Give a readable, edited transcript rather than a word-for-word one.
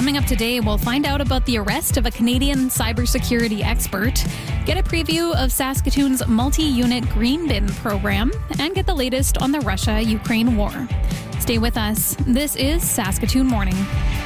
Coming up today, we'll find out about the arrest of a Canadian cybersecurity expert, get a preview of Saskatoon's multi-unit green bin program, and get the latest on the Russia-Ukraine war. Stay with us. This is Saskatoon Morning.